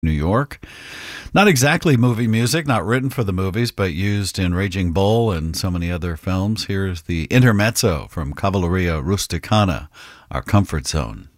New York. Not exactly movie music, not written for the movies, but used in Raging Bull and so many other films. Here's the intermezzo from Cavalleria Rusticana, our comfort zone.